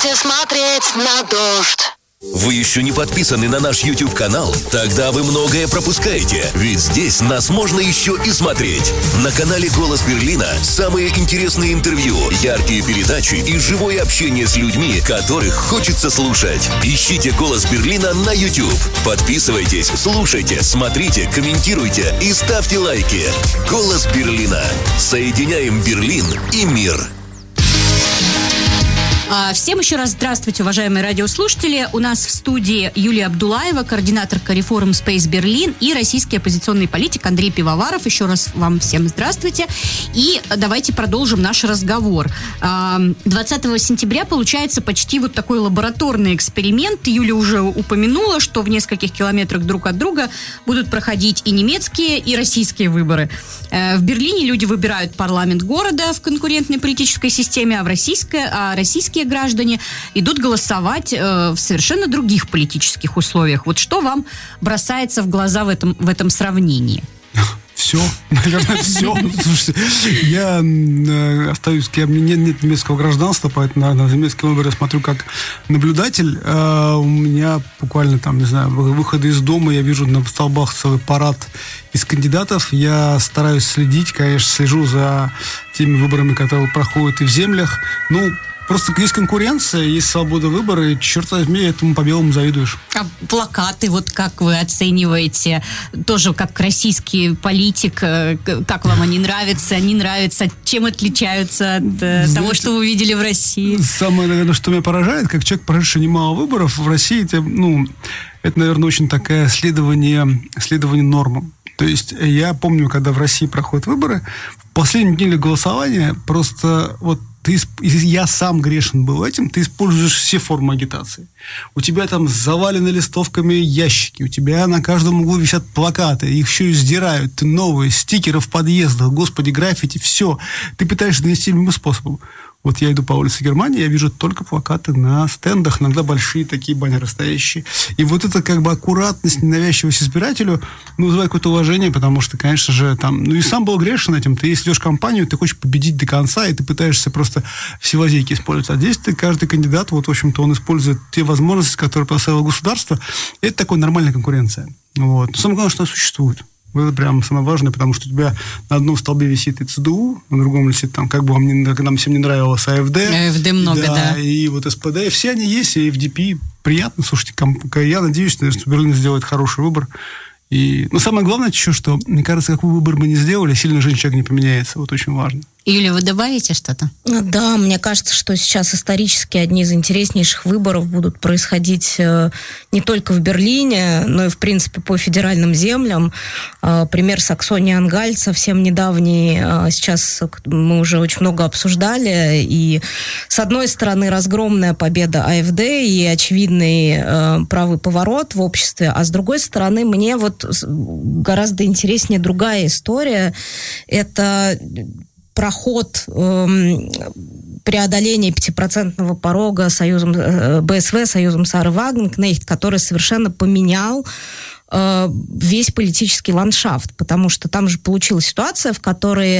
вместе смотреть на дождь. Вы еще не подписаны на наш YouTube-канал? Тогда вы многое пропускаете, ведь здесь нас можно еще и смотреть. На канале «Голос Берлина» самые интересные интервью, яркие передачи и живое общение с людьми, которых хочется слушать. Ищите «Голос Берлина» на YouTube. Подписывайтесь, слушайте, смотрите, комментируйте и ставьте лайки. «Голос Берлина». Соединяем Берлин и мир. Всем еще раз здравствуйте, уважаемые радиослушатели. У нас в студии Юлия Абдулаева, координатор Карифорум Space Берлин, и российский оппозиционный политик Андрей Пивоваров. Еще раз вам всем здравствуйте. И давайте продолжим наш разговор. 20 сентября получается почти вот такой лабораторный эксперимент. Юля уже упомянула, что в нескольких километрах друг от друга будут проходить и немецкие, и российские выборы. В Берлине люди выбирают парламент города в конкурентной политической системе, а российские граждане идут голосовать в совершенно других политических условиях. Вот что вам бросается в глаза в этом сравнении? Все, наверное, все. Слушайте, я остаюсь, у меня нет немецкого гражданства, поэтому на немецкий выбор я смотрю как наблюдатель. У меня буквально там, не знаю, выходы из дома, я вижу на столбах целый парад из кандидатов. Я стараюсь следить, конечно, слежу за теми выборами, которые проходят и в землях. Просто есть конкуренция, есть свобода выбора, и, черт возьми, этому по-белому завидуешь. А плакаты, вот как вы оцениваете, тоже как российский политик, как вам они нравятся, не нравятся, чем отличаются от того, что вы видели в России? Самое, наверное, что меня поражает, как человек, прошедший немало выборов в России, это, наверное, очень такое следование нормам. То есть я помню, когда в России проходят выборы, в последнюю неделю голосования просто я сам грешен был этим, ты используешь все формы агитации. У тебя там завалены листовками ящики, у тебя на каждом углу висят плакаты, их еще и сдирают, ты новые, стикеры в подъездах, господи, граффити, все. Ты пытаешься донести любым способом. Вот я иду по улице Германии, я вижу только плакаты на стендах, иногда большие такие баннеры стоящие. И вот это как бы аккуратность, ненавязчивость избирателю вызывает какое-то уважение, потому что, конечно же, там... и сам был грешен этим. Ты, если идешь в кампанию, ты хочешь победить до конца, и ты пытаешься просто все лазейки использовать. А здесь каждый кандидат, в общем-то, он использует те возможности, которые поставило государство. Это такая нормальная конкуренция. Но самое главное, что она существует. Это прям самое важное, потому что у тебя на одном столбе висит и ЦДУ, на другом висит там, как бы нам всем не нравилось, АФД. АФД много, да. И СПД, и все они есть, и FDP. Приятно, слушайте, я надеюсь, что Берлин сделает хороший выбор. Но самое главное еще, что, мне кажется, какой выбор мы не сделали, сильно жизнь человека не поменяется. Вот очень важно. Юля, вы добавите что-то? Да, мне кажется, что сейчас исторически одни из интереснейших выборов будут происходить не только в Берлине, но и, в принципе, по федеральным землям. Пример Саксонии-Ангальт совсем недавний. Сейчас мы уже очень много обсуждали. И, с одной стороны, разгромная победа АФД и очевидный правый поворот в обществе, а с другой стороны, мне гораздо интереснее другая история. Это проход преодоления 5% порога союзом БСВ, союзом Сары Вагнер-Кнехт, который совершенно поменял весь политический ландшафт, потому что там же получилась ситуация, в которой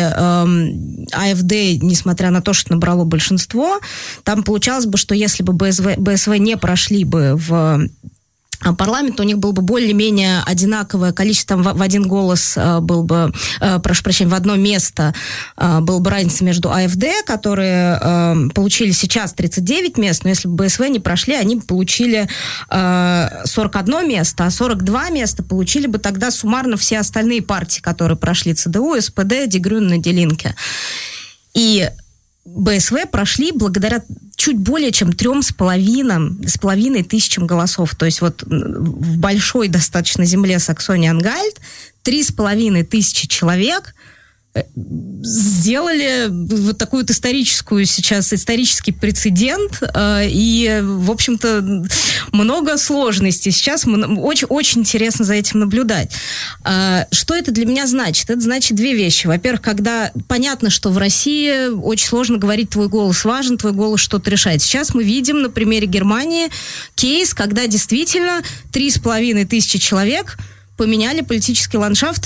АФД, несмотря на то, что набрало большинство, там получалось бы, что если бы БСВ не прошли бы в парламент, у них было бы более-менее одинаковое количество, в один голос был бы, прошу прощения, в одно место была бы разница между АФД, которые получили сейчас 39 мест, но если бы БСВ не прошли, они бы получили 41 место, а 42 места получили бы тогда суммарно все остальные партии, которые прошли: ЦДУ, СПД, Die Grünen, Die Linke. И БСВ прошли благодаря чуть более чем 3,5 тысячам голосов. То есть в большой достаточно земле Саксонии-Ангальт 3,5 тысячи человек сделали такую исторический прецедент, и, в общем-то, много сложностей. Сейчас очень, очень интересно за этим наблюдать. Что это для меня значит? Это значит две вещи. Во-первых, когда понятно, что в России очень сложно говорить, твой голос важен, твой голос что-то решает. Сейчас мы видим на примере Германии кейс, когда действительно 3,5 тысячи человек поменяли политический ландшафт,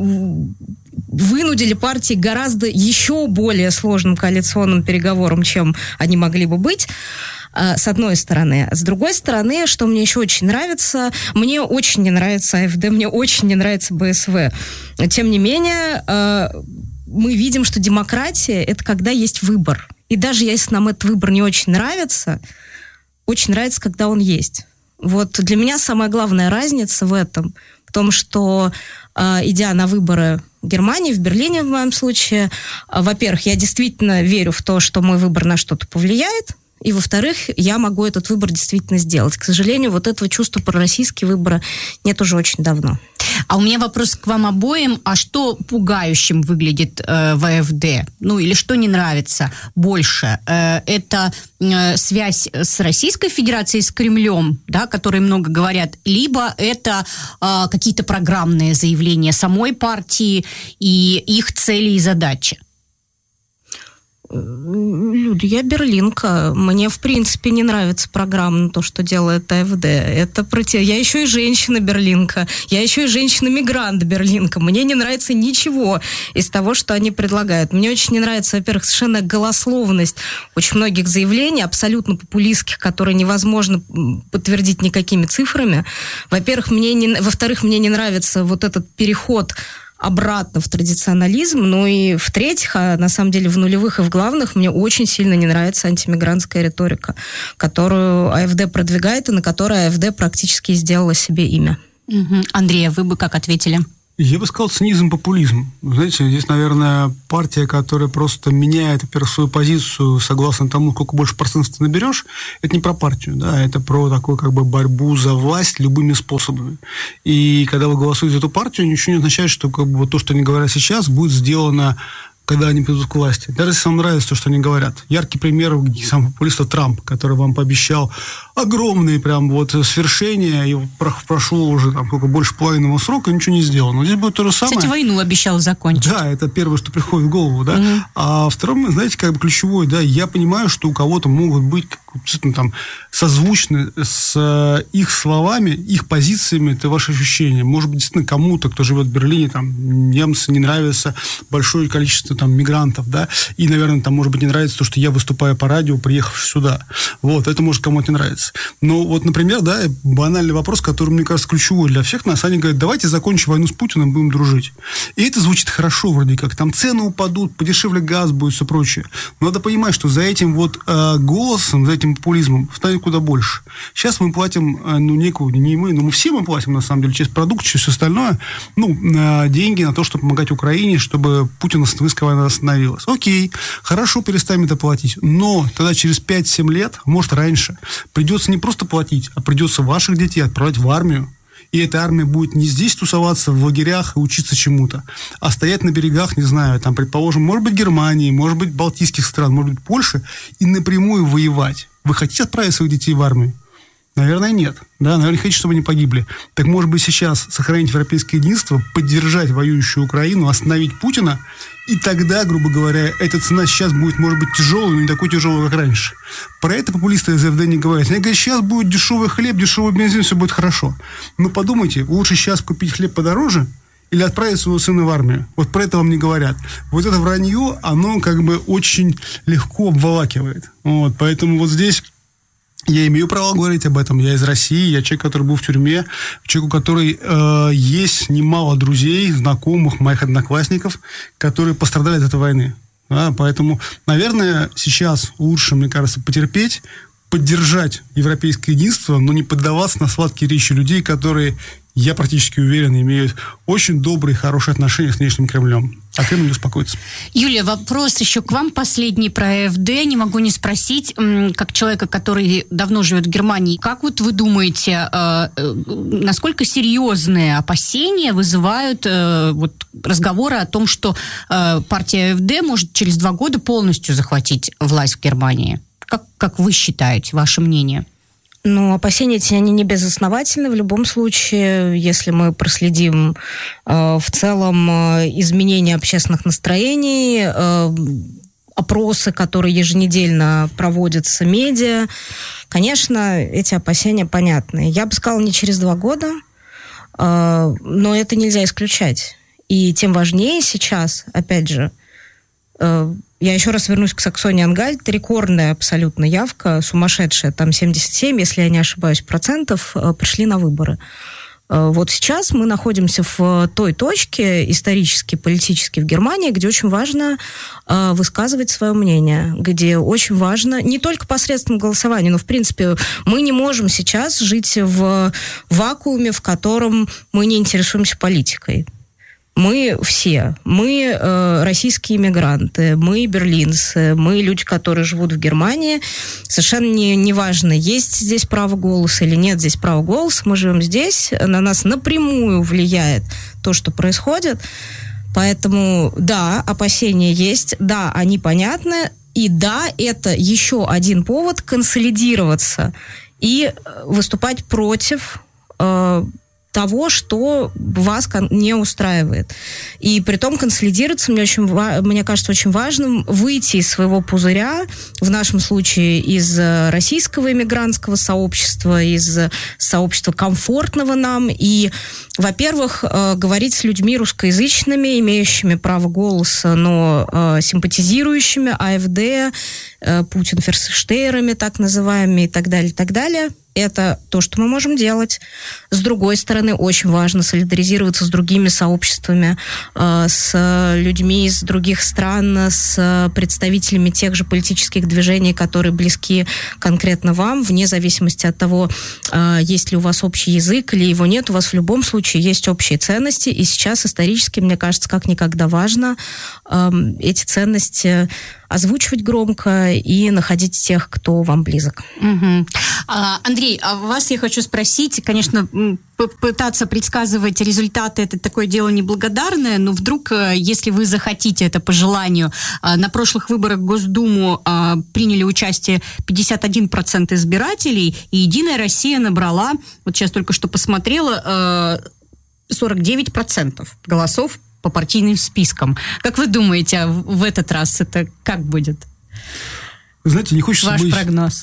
вынудили партии гораздо еще более сложным коалиционным переговорам, чем они могли бы быть. с одной стороны. С другой стороны, что мне еще очень нравится, мне очень не нравится АФД, мне очень не нравится БСВ. Тем не менее, мы видим, что демократия – это когда есть выбор. И даже если нам этот выбор не очень нравится, когда он есть. Вот для меня самая главная разница в том, что, идя на выборы в Германии, в Берлине в моем случае, во-первых, я действительно верю в то, что мой выбор на что-то повлияет, и, во-вторых, я могу этот выбор действительно сделать. К сожалению, вот этого чувства пророссийского выбора нет уже очень давно. А у меня вопрос к вам обоим. А что пугающим выглядит в АФД? Ну, или что не нравится больше? Это связь с Российской Федерацией, с Кремлем, да, о которой много говорят, либо это какие-то программные заявления самой партии и их цели и задачи? Люда, я берлинка. Мне, в принципе, не нравится программа, то, что делает АФД. Я еще и женщина-берлинка. Я еще и женщина-мигрант-берлинка. Мне не нравится ничего из того, что они предлагают. Мне очень не нравится, во-первых, совершенно голословность очень многих заявлений, абсолютно популистских, которые невозможно подтвердить никакими цифрами. Во-первых, во-вторых, мне не нравится вот этот переход обратно в традиционализм, ну и в-третьих, на самом деле в нулевых и в главных мне очень сильно не нравится антимигрантская риторика, которую АФД продвигает и на которой АФД практически сделала себе имя. Андрей, вы бы как ответили? Я бы сказал, цинизм, популизм. Знаете, здесь, наверное, партия, которая просто меняет, во-первых, свою позицию согласно тому, сколько больше процентов ты наберешь, это не про партию, да, это про такую как бы борьбу за власть любыми способами. И когда вы голосуете за эту партию, ничего не означает, что как бы, вот то, что они говорят сейчас, будет сделано, когда они придут к власти. Даже если вам нравится то, что они говорят. Яркий пример самого популиста Трамп, который вам пообещал огромные прям вот свершения, и прошло уже там больше половины его срока, и ничего не сделано. Но здесь будет то же самое. Кстати, войну обещал закончить. Да, это первое, что приходит в голову, да. А второе, знаете, как бы ключевое, да, я понимаю, что у кого-то могут быть там созвучны с их словами, их позициями, это ваши ощущения. Может быть, действительно, кому-то, кто живет в Берлине, там, немцы, не нравится большое количество там мигрантов, да, и, наверное, там, может быть, не нравится то, что я выступаю по радио, приехав сюда. Вот, это может кому-то не нравится. Но вот, например, да, банальный вопрос, который, мне кажется, ключевой для всех нас, они говорят, давайте закончим войну с Путиным, будем дружить. И это звучит хорошо вроде как, там цены упадут, подешевле газ будет, все прочее. Но надо понимать, что за этим вот голосом, за этим популизмом встанет куда больше. Сейчас мы платим, не мы, но мы все мы платим, на самом деле, через продукт, через все остальное, деньги на то, чтобы помогать Украине, чтобы путиновская война остановилась. Окей, хорошо, перестанем это платить. Но тогда через 5-7 лет, может раньше, придется не просто платить, а придется ваших детей отправлять в армию. И эта армия будет не здесь тусоваться, в лагерях и учиться чему-то, а стоять на берегах, не знаю, там, предположим, может быть, Германии, может быть, балтийских стран, может быть, Польши, и напрямую воевать. Вы хотите отправить своих детей в армию? Наверное, нет. Да, наверное, хотите, чтобы они погибли. Так, может быть, сейчас сохранить европейское единство, поддержать воюющую Украину, остановить Путина, и тогда, грубо говоря, эта цена сейчас будет, может быть, тяжелой, но не такой тяжелой, как раньше. Про это популисты из АФД не говорят. Они говорят, сейчас будет дешевый хлеб, дешевый бензин, все будет хорошо. Но подумайте, лучше сейчас купить хлеб подороже или отправить своего сына в армию. Вот про это вам не говорят. Вот это вранье, оно как бы очень легко обволакивает. Вот, поэтому вот здесь я имею право говорить об этом. Я из России, я человек, который был в тюрьме, человек, у которого есть немало друзей, знакомых, моих одноклассников, которые пострадали от этой войны. Да, поэтому, наверное, сейчас лучше, мне кажется, потерпеть, поддержать европейское единство, но не поддаваться на сладкие речи людей, которые, я практически уверен, имеют очень добрые, хорошие отношения с нынешним Кремлем. А Кремль не успокоится. Юлия, вопрос еще к вам последний про АФД. Не могу не спросить, как человека, который давно живет в Германии, как вот вы думаете, насколько серьезные опасения вызывают вот разговоры о том, что партия АФД может через 2 года полностью захватить власть в Германии? Как вы считаете, ваше мнение? Ну, опасения эти, они не безосновательны. В любом случае, если мы проследим в целом изменения общественных настроений, опросы, которые еженедельно проводятся медиа, конечно, эти опасения понятны. Я бы сказала, не через 2 года, но это нельзя исключать. И тем важнее сейчас, опять же, Я еще раз вернусь к Саксонии-Ангальт. Рекордная абсолютно явка, сумасшедшая, там 77, если я не ошибаюсь, процентов пришли на выборы. Вот сейчас мы находимся в той точке исторически, политически в Германии, где очень важно высказывать свое мнение, где очень важно, не только посредством голосования, но, в принципе, мы не можем сейчас жить в вакууме, в котором мы не интересуемся политикой. Мы все, мы российские иммигранты, мы берлинцы, мы люди, которые живут в Германии. Совершенно не важно, есть здесь право голоса или нет здесь права голоса. Мы живем здесь, на нас напрямую влияет то, что происходит. Поэтому, да, опасения есть, да, они понятны, и да, это еще один повод консолидироваться и выступать против того, что вас не устраивает. И притом консолидироваться, мне кажется, очень важным выйти из своего пузыря, в нашем случае из российского иммигрантского сообщества, из сообщества комфортного нам, и, во-первых, говорить с людьми русскоязычными, имеющими право голоса, но симпатизирующими АФД, Путин-ферсштейерами, так называемыми, и так далее, и так далее. Это то, что мы можем делать. С другой стороны, очень важно солидаризироваться с другими сообществами, с людьми из других стран, с представителями тех же политических движений, которые близки конкретно вам, вне зависимости от того, есть ли у вас общий язык или его нет. У вас в любом случае есть общие ценности, и сейчас исторически, мне кажется, как никогда важно эти ценности озвучивать громко и находить тех, кто вам близок. Угу. Андрей, а вас я хочу спросить, конечно, пытаться предсказывать результаты, это такое дело неблагодарное, но вдруг, если вы захотите это по желанию, на прошлых выборах в Госдуму приняли участие 51% избирателей, и «Единая Россия» набрала, вот сейчас только что посмотрела, 49% голосов по партийным спискам. Как вы думаете, в этот раз это как будет? Вы знаете, не хочется Ваш быть прогноз.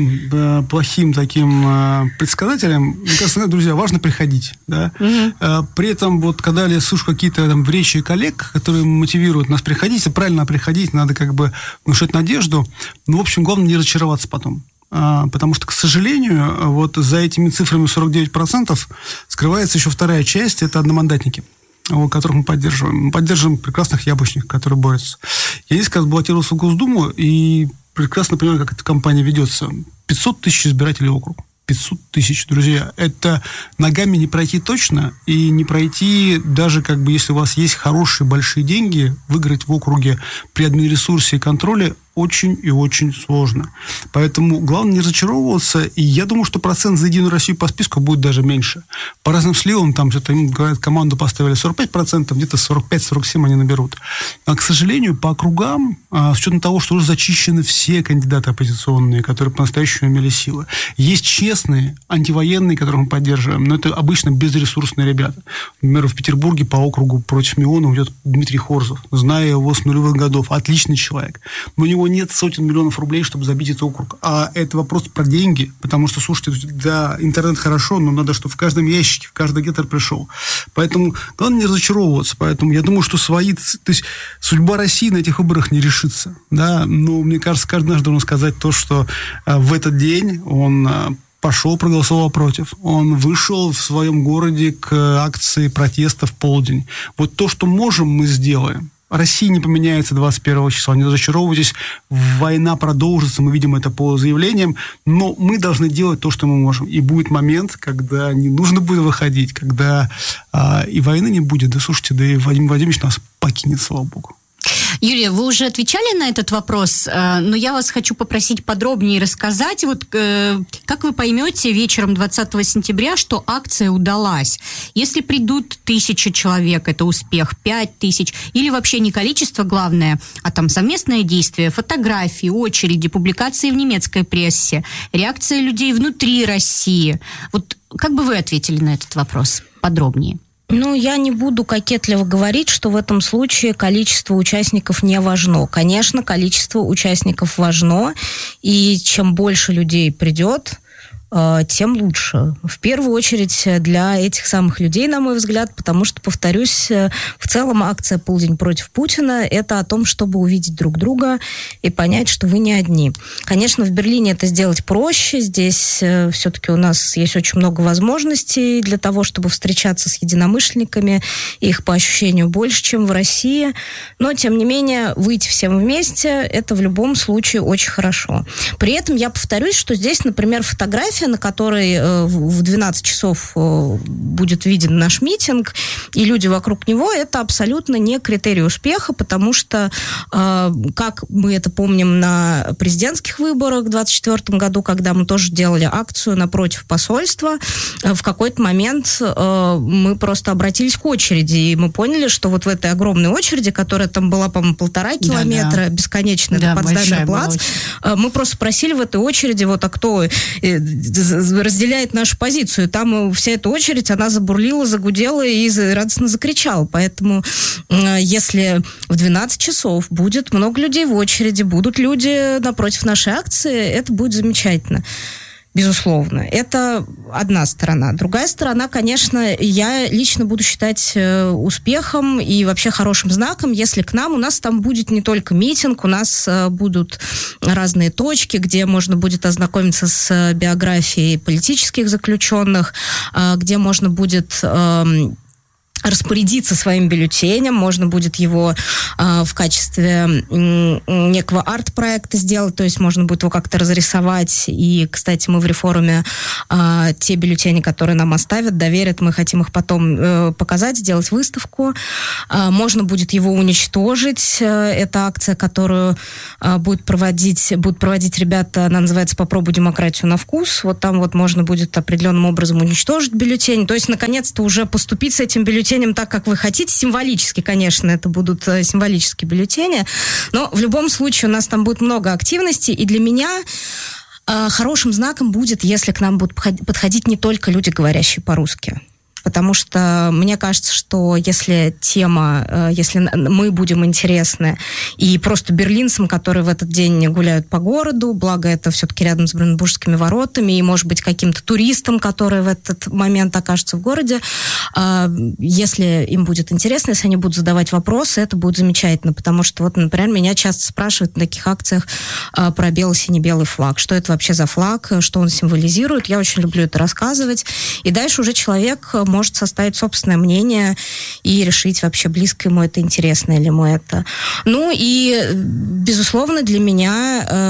плохим таким предсказателем. Мне кажется, друзья, важно приходить. Да? Угу. При этом, вот, когда я слышу какие-то там речи коллег, которые мотивируют нас приходить, правильно приходить, надо как бы внушать надежду. Но, в общем, главное не разочароваться потом. Потому что, к сожалению, вот за этими цифрами 49% скрывается еще вторая часть, это одномандатники, которых мы поддерживаем. Мы поддерживаем прекрасных яблочников, которые борются. Я несколько раз баллотировался в Госдуму и прекрасно понимаю, как эта кампания ведется. 500 тысяч избирателей округ. 500 тысяч, друзья. Это ногами не пройти точно, и не пройти даже, как бы, если у вас есть хорошие большие деньги, выиграть в округе при админресурсе и контроле очень и очень сложно. Поэтому главное не разочаровываться, и я думаю, что процент за «Единую Россию» по списку будет даже меньше. По разным сливам, там что-то им говорят, команду поставили 45%, где-то 45-47 они наберут. А, к сожалению, по округам, с учетом того, что уже зачищены все кандидаты оппозиционные, которые по-настоящему имели силы, есть честные, антивоенные, которых мы поддерживаем, но это обычно безресурсные ребята. Например, в Петербурге по округу против Миона идет Дмитрий Хорзов, зная его с нулевых годов, отличный человек. Но у него нет сотен миллионов рублей, чтобы забить этот округ. А это вопрос про деньги, потому что, слушайте, да, интернет хорошо, но надо, чтобы в каждом ящике, в каждый геттер пришел. Поэтому главное не разочаровываться. Поэтому я думаю, что то есть судьба России на этих выборах не решится. Да? Но мне кажется, каждый наш должен сказать то, что в этот день он пошел, проголосовал против. Он вышел в своем городе к акции протеста в полдень. Вот то, что можем, мы сделаем. Россия не поменяется 21 числа, не разочаровывайтесь, война продолжится, мы видим это по заявлениям, но мы должны делать то, что мы можем. И будет момент, когда не нужно будет выходить, когда и войны не будет. Да слушайте, да и Владимир Владимирович нас покинет, слава богу. Юлия, вы уже отвечали на этот вопрос, но я вас хочу попросить подробнее рассказать. Вот как вы поймете вечером 20 сентября, что акция удалась? Если придут 1000 человек, это успех, 5000, или вообще не количество главное, а там совместное действие, фотографии, очереди, публикации в немецкой прессе, реакция людей внутри России. Вот как бы вы ответили на этот вопрос подробнее? Ну, я не буду кокетливо говорить, что в этом случае количество участников не важно. Конечно, количество участников важно, и чем больше людей придет, тем лучше. В первую очередь для этих самых людей, на мой взгляд, потому что, повторюсь, в целом акция «Полдень против Путина» — это о том, чтобы увидеть друг друга и понять, что вы не одни. Конечно, в Берлине это сделать проще. Здесь все-таки у нас есть очень много возможностей для того, чтобы встречаться с единомышленниками. Их, по ощущению, больше, чем в России. Но, тем не менее, выйти всем вместе — это в любом случае очень хорошо. При этом я повторюсь, что здесь, например, фотография, на которой в 12 часов будет виден наш митинг, и люди вокруг него, это абсолютно не критерий успеха, потому что, как мы это помним на президентских выборах в 2024 году, когда мы тоже делали акцию напротив посольства, в какой-то момент мы просто обратились к очереди, и мы поняли, что вот в этой огромной очереди, которая там была, по-моему, 1,5 километра, бесконечная, до Потсдамер плац, мы просто спросили в этой очереди, вот, а кто разделяет нашу позицию. Там вся эта очередь, она забурлила, загудела и радостно закричала. Поэтому если в 12 часов будет много людей в очереди, будут люди напротив нашей акции, это будет замечательно. Безусловно. Это одна сторона. Другая сторона, конечно, я лично буду считать успехом и вообще хорошим знаком, если к нам, у нас там будет не только митинг, у нас будут разные точки, где можно будет ознакомиться с биографией политических заключенных, где можно будет распорядиться своим бюллетенем, можно будет его в качестве некого арт-проекта сделать, то есть можно будет его как-то разрисовать. И, кстати, мы в реформе те бюллетени, которые нам оставят, доверят, мы хотим их потом показать, сделать выставку. Можно будет его уничтожить. Это акция, которую будут проводить ребята, она называется «Попробуй демократию на вкус». Вот там вот можно будет определенным образом уничтожить бюллетень. То есть, наконец-то, уже поступить с этим бюллетенем так, как вы хотите. Символически, конечно, это будут символические бюллетени. Но в любом случае у нас там будет много активностей. И для меня хорошим знаком будет, если к нам будут подходить не только люди, говорящие по-русски. Потому что мне кажется, что если мы будем интересны и просто берлинцам, которые в этот день гуляют по городу, благо это все-таки рядом с Бранденбургскими воротами, и, может быть, каким-то туристам, которые в этот момент окажутся в городе, если им будет интересно, если они будут задавать вопросы, это будет замечательно, потому что, вот, например, меня часто спрашивают на таких акциях про бело-сине-белый флаг. Что это вообще за флаг, что он символизирует. Я очень люблю это рассказывать. И дальше уже человек может составить собственное мнение и решить, вообще близко ему это, интересно ли ему это. Ну и, безусловно, для меня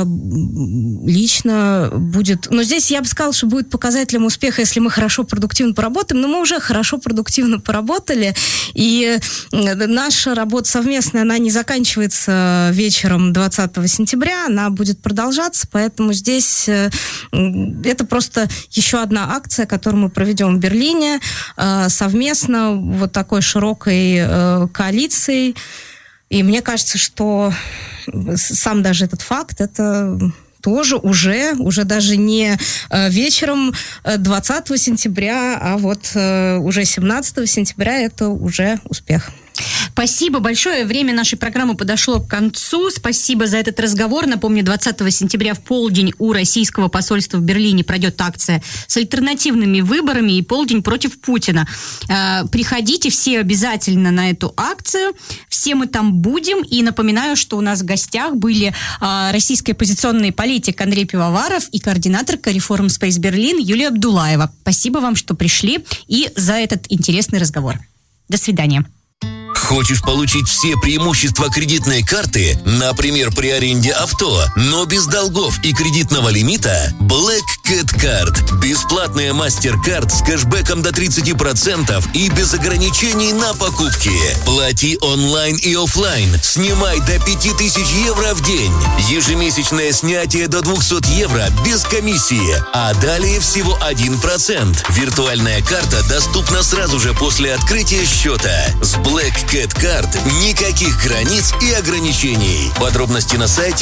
лично будет... Но здесь я бы сказала, что будет показателем успеха, если мы хорошо, продуктивно поработаем, но мы уже хорошо, продуктивно поработали, и наша работа совместная, она не заканчивается вечером 20 сентября, она будет продолжаться, поэтому здесь это просто еще одна акция, которую мы проведем в Берлине, совместно, вот такой широкой коалицией. И мне кажется, что сам даже этот факт, это тоже уже даже не вечером 20 сентября, а вот уже 17 сентября это уже успех. Спасибо большое. Время нашей программы подошло к концу. Спасибо за этот разговор. Напомню, 20 сентября в полдень у российского посольства в Берлине пройдет акция с альтернативными выборами и полдень против Путина. Приходите все обязательно на эту акцию. Все мы там будем. И напоминаю, что у нас в гостях были российский оппозиционный политик Андрей Пивоваров и координатор Кариформ Space Berlin Юлия Абдулаева. Спасибо вам, что пришли и за этот интересный разговор. До свидания. Хочешь получить все преимущества кредитной карты, например, при аренде авто, но без долгов и кредитного лимита? Black Cat Card. Бесплатная мастер-карт с кэшбэком до 30% и без ограничений на покупки. Плати онлайн и офлайн. Снимай до 5000 евро в день. Ежемесячное снятие до 200 евро без комиссии. А далее всего 1%. Виртуальная карта доступна сразу же после открытия счета. С Black Cat Card никаких границ и ограничений. Подробности на сайте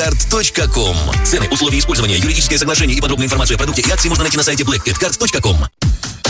blackcatcard.com. Цены, условия использования, юридическое соглашение и подробную информацию о продукте и акции можно найти на сайте blackcatcard.com.